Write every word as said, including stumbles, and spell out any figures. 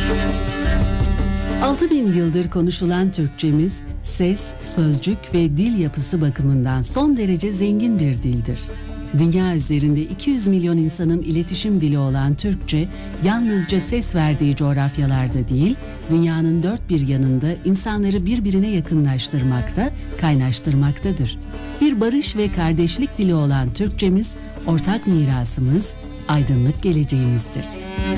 altı bin yıldır konuşulan Türkçemiz, ses, sözcük ve dil yapısı bakımından son derece zengin bir dildir. Dünya üzerinde iki yüz milyon insanın iletişim dili olan Türkçe, yalnızca ses verdiği coğrafyalarda değil, dünyanın dört bir yanında insanları birbirine yakınlaştırmakta, kaynaştırmaktadır. Bir barış ve kardeşlik dili olan Türkçemiz, ortak mirasımız, aydınlık geleceğimizdir.